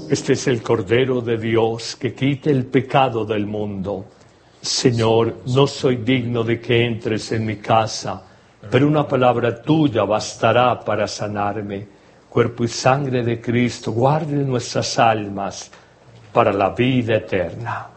Este es el Cordero de Dios que quita el pecado del mundo. Señor, no soy digno de que entres en mi casa, pero una palabra tuya bastará para sanarme. Cuerpo y sangre de Cristo, guarde nuestras almas para la vida eterna.